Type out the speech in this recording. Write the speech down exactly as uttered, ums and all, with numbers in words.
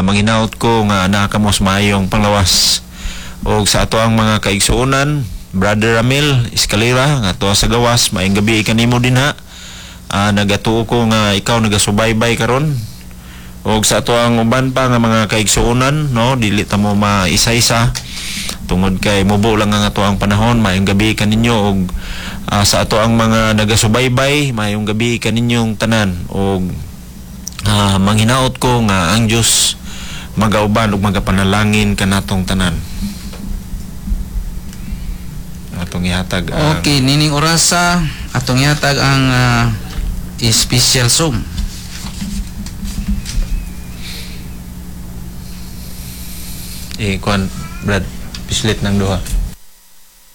manginaot ko nga nakamos mayong panglawas og sa ato ang mga kaigsuonan. Brother Ramil Escalera nga ato sa gawas, maayong gabi kanimo dinha. Uh, nagatuo ko nga ikaw nagasubaybay karon og sa ato ang uban pa nga mga kaigsuonan, no, dili ta mo maisa-isa tungod kay mubo lang ang ato ang panahon. Maayong gabi kaninyo og uh, sa ato ang mga nagasubaybay, maayong gabi kaninyong tanan og uh, manghinaot ko nga ang Dios magauban ug magapanalangin kanatong tanan. Atong ihatag ang okay, nining orasa atong ihatag ang uh, special sum. Eh, kuan Brad, pislit ng duha.